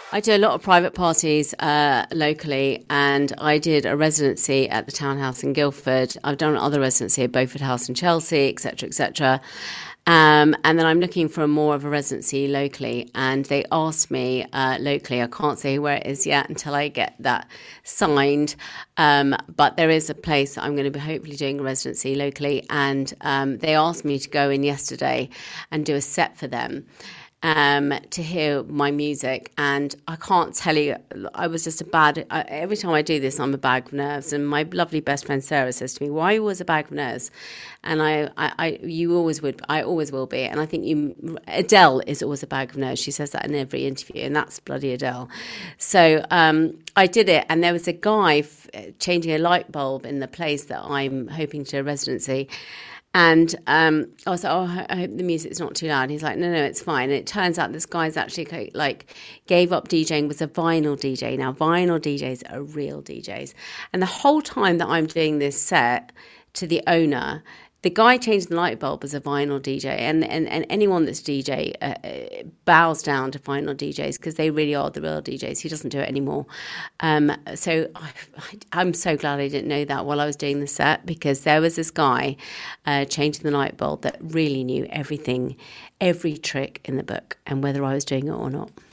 I do a lot of private parties locally, and I did a residency at the Townhouse in Guildford. I've done other residency at Beaufort House in Chelsea, etc., etc. And then I'm looking for more of a residency locally. And they asked me locally, I can't say where it is yet until I get that signed. But there is a place that I'm going to be hopefully doing a residency locally. And they asked me to go in yesterday and do a set for them to hear my music. And I can't tell you, I was just every time I do this, I'm a bag of nerves. And my lovely best friend Sarah says to me, why are you always a bag of nerves? And you always would, I always will be. And I think Adele is always a bag of nerves. She says that in every interview, and that's bloody Adele. So I did it, and there was a guy changing a light bulb in the place that I'm hoping to do a residency. And I was like, oh, I hope the music's not too loud. He's like, no, it's fine. And it turns out this guy's actually gave up DJing, was a vinyl DJ. Now, vinyl DJs are real DJs. And the whole time that I'm doing this set to the owner, the guy changing the light bulb was a vinyl DJ, and anyone that's DJ bows down to vinyl DJs because they really are the real DJs. He doesn't do it anymore. So I'm so glad I didn't know that while I was doing the set, because there was this guy changing the light bulb that really knew everything, every trick in the book, and whether I was doing it or not.